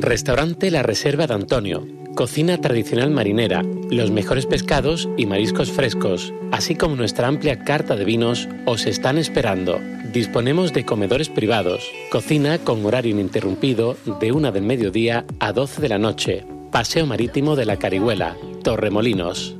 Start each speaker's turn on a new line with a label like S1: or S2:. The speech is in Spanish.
S1: Restaurante La Reserva de Antonio. Cocina tradicional marinera, los mejores pescados y mariscos frescos, así como nuestra amplia carta de vinos, os están esperando. Disponemos de comedores privados, cocina con horario ininterrumpido de 1 del mediodía a 12 de la noche. Paseo Marítimo de la Carihuela, Torremolinos.